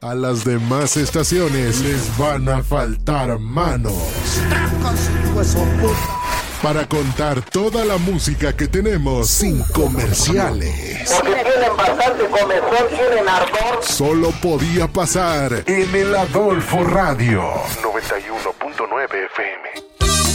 A las demás estaciones les van a faltar manos para contar toda la música que tenemos sin comerciales. Porque tienen bastante comezón, tienen ardor. Solo podía pasar en el Adolfo Radio 91.9 FM.